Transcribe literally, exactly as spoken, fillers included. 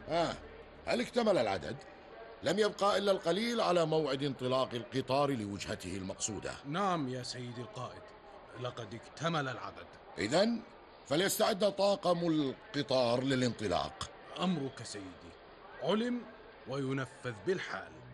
آه هل اكتمل العدد؟ لم يبقى إلا القليل على موعد انطلاق القطار لوجهته المقصودة. نعم يا سيدي القائد، لقد اكتمل العدد. إذن فليستعد طاقم القطار للانطلاق. أمرك سيدي، علم وينفذ بالحال.